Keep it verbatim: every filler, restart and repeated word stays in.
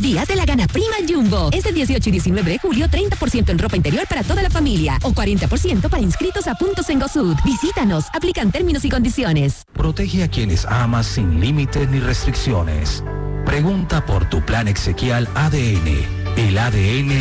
días de la Gana Prima Jumbo. Este dieciocho y diecinueve de julio, treinta por ciento en ropa interior para toda la familia o cuarenta por ciento para inscritos a puntos en GoSud. Visítanos, aplican términos y condiciones. Protege a quienes amas sin límites ni restricciones. Pregunta por tu plan Exequial A D N. El A D N